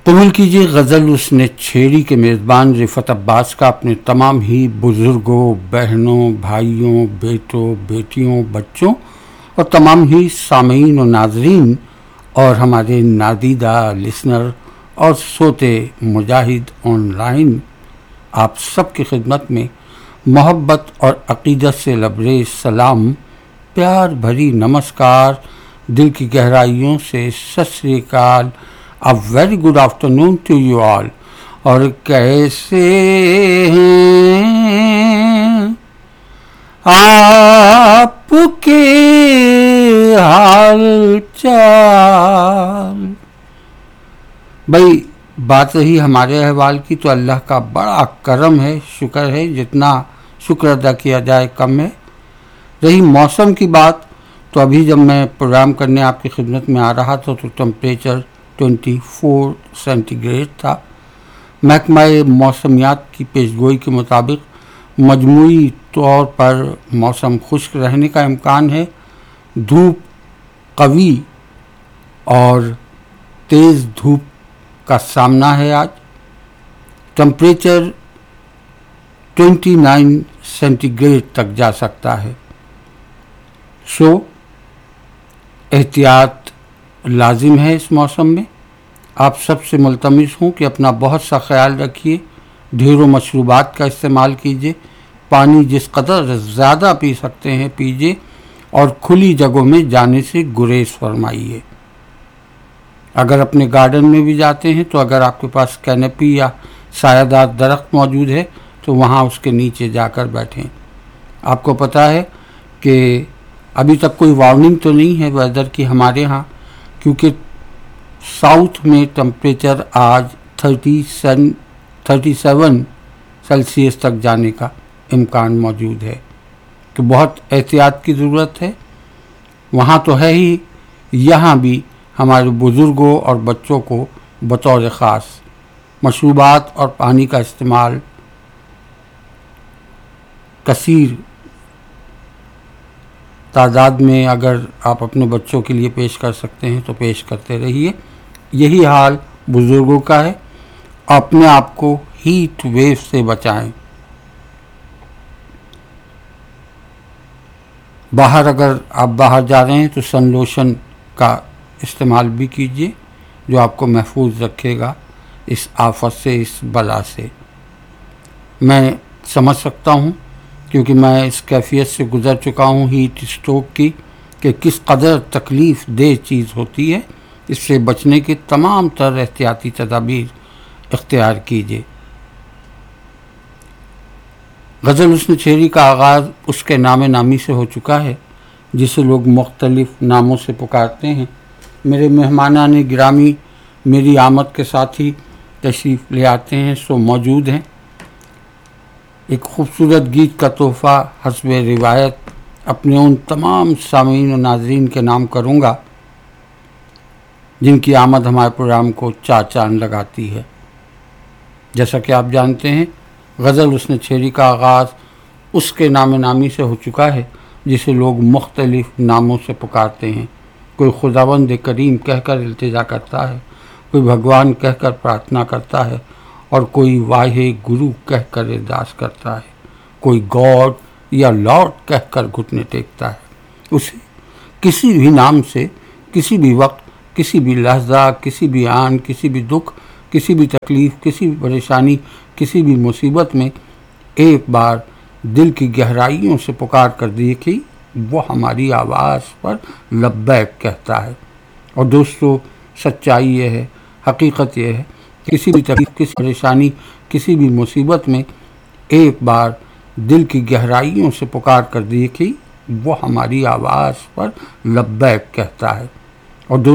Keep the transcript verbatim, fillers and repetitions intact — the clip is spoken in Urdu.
قبول کیجیے غزل اس نے چھیڑی کے میزبان رفعت عباس کا اپنے تمام ہی بزرگوں، بہنوں، بھائیوں، بیٹوں، بیٹیوں، بچوں اور تمام ہی سامعین و ناظرین اور ہمارے نادیدہ لسنر اور سوتے مجاہد آن لائن، آپ سب کی خدمت میں محبت اور عقیدت سے لبریز سلام، پیار بھری نمسکار، دل کی گہرائیوں سے ست سری اکال، A very good afternoon to you all. اور کیسے ہیں آپ کے حال چال؟ بھائی بات رہی ہمارے احوال کی تو اللہ کا بڑا کرم ہے، شکر ہے، جتنا شکر ادا کیا جائے کم ہے۔ رہی موسم کی بات تو ابھی جب میں پروگرام کرنے آپ کی خدمت میں آ رہا تھا تو ٹمپریچر چوبیس سینٹی گریڈ تھا۔ محکمہ موسمیات کی پیشگوئی کے مطابق مجموعی طور پر موسم خشک رہنے کا امکان ہے، دھوپ قوی اور تیز دھوپ کا سامنا ہے۔ آج ٹمپریچر انیس سینٹی گریڈ تک جا سکتا ہے۔ سو احتیاط لازم ہے اس موسم میں۔ آپ سب سے ملتمس ہوں کہ اپنا بہت سا خیال رکھیے، ڈھیروں مشروبات کا استعمال کیجیے، پانی جس قدر زیادہ پی سکتے ہیں پیجیے اور کھلی جگہوں میں جانے سے گریز فرمائیے۔ اگر اپنے گارڈن میں بھی جاتے ہیں تو اگر آپ کے پاس کینپی یا سایہ دار درخت موجود ہے تو وہاں اس کے نیچے جا کر بیٹھیں۔ آپ کو پتہ ہے کہ ابھی تک کوئی وارننگ تو نہیں ہے ویدر کی ہمارے ہاں، کیونکہ ساؤتھ میں ٹمپریچر آج thirty seven thirty seven Celsius تک جانے کا امکان موجود ہے، تو بہت احتیاط کی ضرورت ہے۔ وہاں تو ہے ہی، یہاں بھی ہمارے بزرگوں اور بچوں کو بطور خاص مشروبات اور پانی کا استعمال کثیر تعداد میں اگر آپ اپنے بچوں کے لیے پیش کر سکتے ہیں تو پیش کرتے رہیے۔ یہی حال بزرگوں کا ہے، اپنے آپ کو ہیٹ ویو سے بچائیں۔ باہر اگر آپ باہر جا رہے ہیں تو سن لوشن کا استعمال بھی کیجیے جو آپ کو محفوظ رکھے گا اس آفت سے، اس بلا سے۔ میں سمجھ سکتا ہوں کیونکہ میں اس کیفیت سے گزر چکا ہوں ہیٹ اسٹروک کی، کہ کس قدر تکلیف دہ چیز ہوتی ہے۔ اس سے بچنے کے تمام تر احتیاطی تدابیر اختیار کیجیے۔ غزل حسن چھیڑی کا آغاز اس کے نام نامی سے ہو چکا ہے جسے لوگ مختلف ناموں سے پکارتے ہیں۔ میرے مہمانان گرامی میری آمد کے ساتھ ہی تشریف لے آتے ہیں، سو موجود ہیں۔ ایک خوبصورت گیت کا تحفہ حسب روایت اپنے ان تمام سامعین و ناظرین کے نام کروں گا جن کی آمد ہمارے پروگرام کو چار چاند لگاتی ہے۔ جیسا کہ آپ جانتے ہیں غزل حسن چھیڑی کا آغاز اس کے نام نامی سے ہو چکا ہے جسے لوگ مختلف ناموں سے پکارتے ہیں۔ کوئی خداوند کریم کہہ کر التجا کرتا ہے، کوئی بھگوان کہہ کر پرارتھنا کرتا ہے اور کوئی واہے گرو کہہ کر ارداس کرتا ہے، کوئی گاڈ یا لارڈ کہہ کر گھٹنے ٹیکتا ہے۔ اسے کسی بھی نام سے کسی بھی وقت، کسی بھی لحظہ، کسی بھی آن، کسی بھی دکھ، کسی بھی تکلیف، کسی بھی پریشانی، کسی بھی مصیبت میں ایک بار دل کی گہرائیوں سے پکار کر دیکھی، وہ ہماری آواز پر لبیک کہتا ہے۔ اور دوستو سچائی یہ ہے، حقیقت یہ ہے، کسی بھی تکلیف، کسی پریشانی، کسی بھی مصیبت میں ایک بار دل کی گہرائیوں سے پکار کر دیکھی، وہ ہماری آواز پر لبیک کہتا ہے۔ اور